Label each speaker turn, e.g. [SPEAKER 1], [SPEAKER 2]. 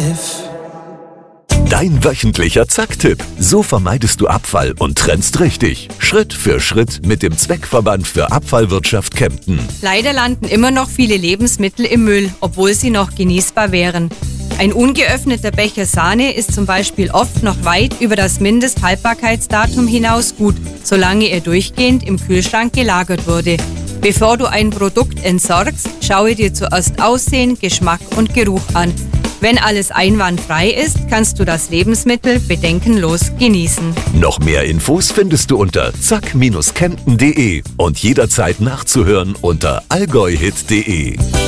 [SPEAKER 1] life.
[SPEAKER 2] Dein wöchentlicher Zack-Tipp. So vermeidest du Abfall und trennst richtig. Schritt für Schritt mit dem Zweckverband für Abfallwirtschaft Kempten.
[SPEAKER 3] Leider landen immer noch viele Lebensmittel im Müll, obwohl sie noch genießbar wären. Ein ungeöffneter Becher Sahne ist zum Beispiel oft noch weit über das Mindesthaltbarkeitsdatum hinaus gut, solange er durchgehend im Kühlschrank gelagert wurde. Bevor du ein Produkt entsorgst, schaue dir zuerst Aussehen, Geschmack und Geruch an. Wenn alles einwandfrei ist, kannst du das Lebensmittel bedenkenlos genießen.
[SPEAKER 2] Noch mehr Infos findest du unter zack-kempten.de und jederzeit nachzuhören unter allgäuhit.de.